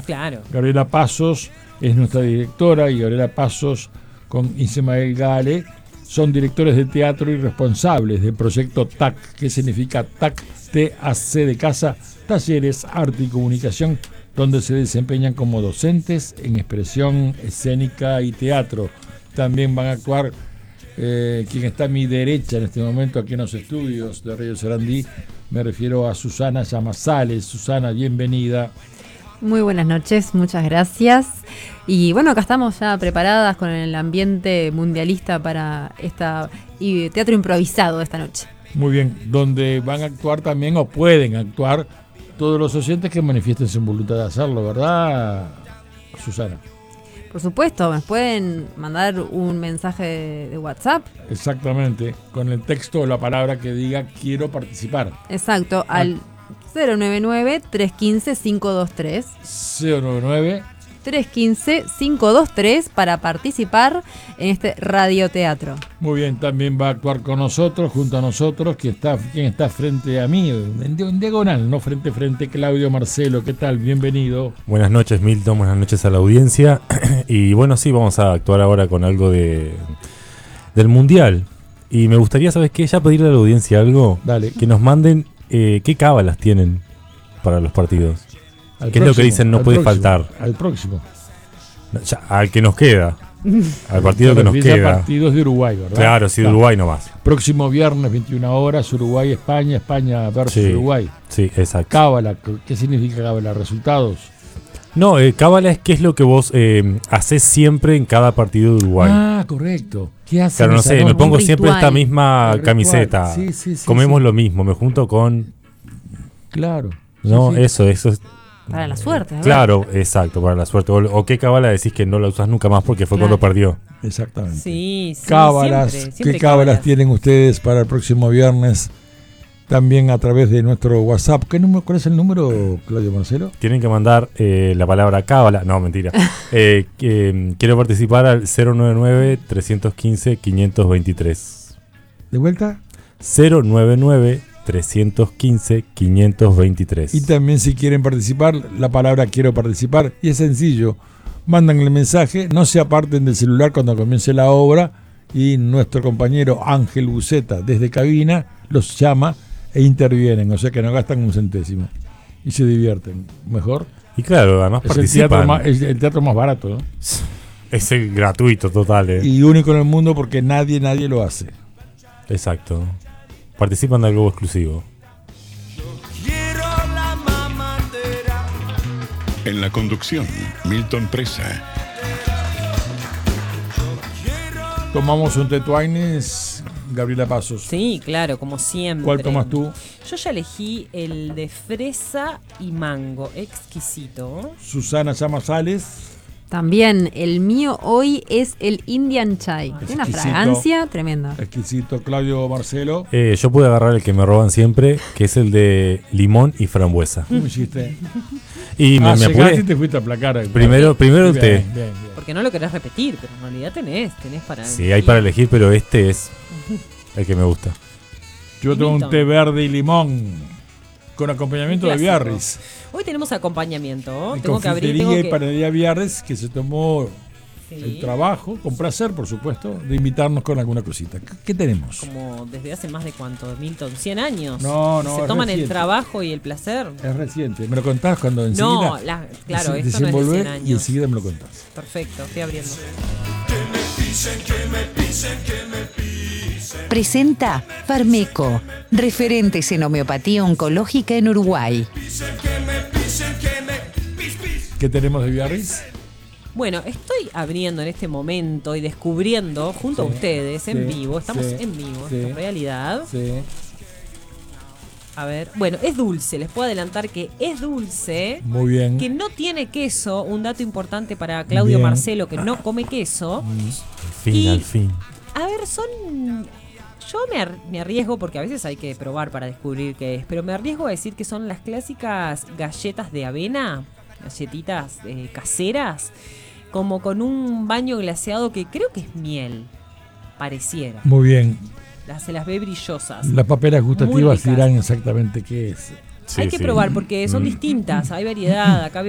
Claro. Gabriela Pasos es nuestra directora y Gabriela Pasos con Ismael Gale son directores de teatro y responsables del proyecto TAC. ¿Qué significa TAC? TAC de casa, Talleres, Arte y Comunicación, donde se desempeñan como docentes en expresión escénica y teatro. También van a actuar quien está a mi derecha en este momento aquí en los estudios de Radio Sarandí. Me refiero a Susana Llamasales. Susana, bienvenida. Muy buenas noches, muchas gracias. Y bueno, acá estamos ya preparadas con el ambiente mundialista para teatro improvisado esta noche. Muy bien, donde van a actuar también o pueden actuar todos los oyentes que manifiesten su voluntad de hacerlo, ¿verdad, Susana? Por supuesto, nos pueden mandar un mensaje de WhatsApp. Exactamente, con el texto o la palabra que diga quiero participar. Exacto, al 099-315-523. 099-315-523 para participar en este radioteatro. Muy bien, también va a actuar con nosotros, junto a nosotros, quien está frente a mí, en diagonal, no frente a frente, Claudio Marcelo. ¿Qué tal? Bienvenido. Buenas noches, Milton, buenas noches a la audiencia. Y bueno, sí, vamos a actuar ahora con algo del Mundial. Y me gustaría, ¿sabes qué? Ya pedirle a la audiencia algo. Dale. Que nos manden qué cábalas tienen para los partidos. ¿Qué es lo que dicen no puede faltar? Al próximo. Ya, al que nos queda. Al partido que nos queda. Partidos de Uruguay, ¿verdad? Claro, sí, de Uruguay nomás. Próximo viernes, 21 horas, Uruguay-España, España versus Sí, Uruguay. Sí, exacto. Cábala, ¿qué significa cábala? ¿Resultados? No, cábala es qué es lo que vos haces siempre en cada partido de Uruguay. Ah, correcto. ¿Qué haces? Claro, no sé, me pongo ritual. siempre esta misma El ritual. camiseta. Sí, Comemos sí. lo mismo, me junto con... Claro. No, Sí. eso es... Para la suerte. Claro, exacto, para la suerte. O qué cábala decís que no la usás nunca más porque fue Claro. cuando perdió. Exactamente. Sí, Cábalas, siempre ¿qué cábalas tienen ustedes para el próximo viernes? También a través de nuestro WhatsApp. ¿Cuál es el número, Claudio Marcelo? Tienen que mandar la palabra cábala. No, mentira. Quiero participar al 099-315-523. ¿De vuelta? 099-315-523. Y también si quieren participar, la palabra quiero participar. Y es sencillo. Mandan el mensaje, no se aparten del celular cuando comience la obra y nuestro compañero Ángel Buceta desde cabina los llama e intervienen. O sea que no gastan un centésimo y se divierten. ¿Mejor? Y claro, además Es participan. el teatro más barato, ¿no? Es el gratuito total. Y único en el mundo porque nadie lo hace. Exacto. Participan de algo exclusivo. En la conducción, Milton Presa. Tomamos un Tetuaines, Gabriela Pasos. Sí, claro, como siempre. ¿Cuál tomas tú? Yo ya elegí el de fresa y mango, exquisito. Susana Llamasales. También el mío hoy es el Indian Chai. Tiene una Exquisito. fragancia tremenda. Exquisito. Claudio Marcelo. Yo pude agarrar el que me roban siempre, que es el de limón y frambuesa. ¿Cómo hiciste? Y me llegaste apuré. y te fuiste a aplacar. Primero el Bien, té. bien. Porque no lo querés repetir, pero en realidad tenés para Sí, hay para elegir, pero este es el que me gusta. Yo tomo un té verde y limón con acompañamiento de Clásico. Biarritz. Hoy tenemos acompañamiento. De Tengo que abrir. confitería y panadería Biarritz, que se tomó Sí. el trabajo, con placer, por supuesto, de invitarnos con alguna cosita. ¿Qué tenemos? Como desde hace más de cuánto, Milton, 100 años. No, Se es toman el reciente. trabajo y el placer. Es reciente. ¿Me lo contás cuando enseguida? No, claro, esto no es de 100 desenvolver años. y enseguida me lo contás. Perfecto, estoy abriendo. Presenta Farmeco, referentes en homeopatía oncológica en Uruguay. ¿Qué tenemos de Biarritz? Bueno, estoy abriendo en este momento y descubriendo junto a ustedes en vivo, estamos en vivo, sí, en realidad. Sí. A ver, bueno, es dulce, les puedo adelantar que es dulce, Muy bien. que no tiene queso, un dato importante para Claudio Bien. Marcelo que no come queso. Al fin. A ver, yo me arriesgo, porque a veces hay que probar para descubrir qué es, pero me arriesgo a decir que son las clásicas galletas de avena, galletitas caseras, como con un baño glaseado que creo que es miel, pareciera. Muy bien. Se las ve brillosas. Las papelas Muy gustativas ricas. dirán exactamente qué es. Sí, Hay que sí. probar porque son distintas, hay variedad. Acá